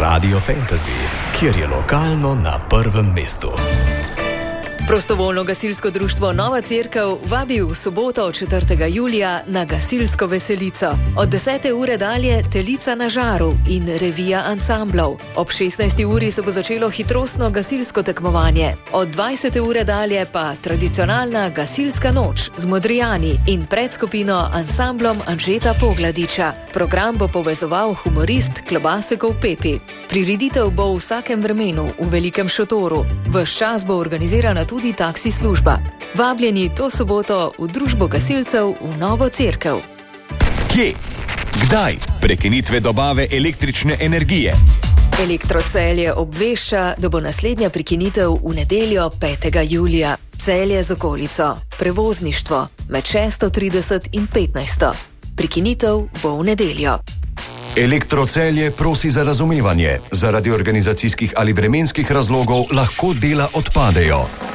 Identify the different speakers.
Speaker 1: Radio Fantasy, kjer je lokalno na prvem mestu.
Speaker 2: Prostovoljno gasilsko društvo Nova Cerkev vabi v soboto 4. julija na gasilsko veselico. Od 10. ure dalje Telica na žaru in revija ansamblov. Ob 16. uri se bo začelo hitrostno gasilsko tekmovanje. Od 20. ure dalje pa tradicionalna gasilska noč z Modrijani in predskupino ansamblom Anžeta Pogladiča. Program bo povezoval humorist Klobasekov Pepi. Prireditev bo v vsakem vremenu v velikem šotoru. Ves čas bo organizirana tudi taksi služba. Vabljeni to soboto v družbo gasilcev v Novo Cerkev.
Speaker 3: Kje? Kdaj? Prekinitve dobave električne energije.
Speaker 2: Elektrocelje obvešča, da bo naslednja prekinitev v nedeljo 5. julija. Celje z okolico. Prevozništvo med 6:30 in 15. Prekinitev bo v nedeljo.
Speaker 4: Elektrocelje prosi za razumevanje. Zaradi organizacijskih ali vremenskih razlogov lahko dela odpadejo.